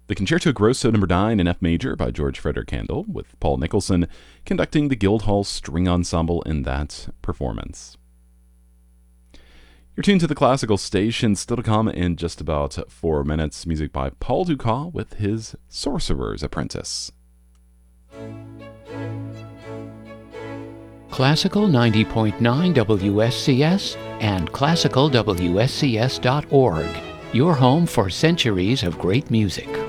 The Concerto Grosso No. 9 in F major by George Frederick Handel, with Paul Nicholson conducting the Guildhall String Ensemble in that performance. You're tuned to the Classical Station. Still to come in just about 4 minutes, music by Paul Dukas with his Sorcerer's Apprentice. Classical 90.9 WSCS and classicalwscs.org. Your home for centuries of great music.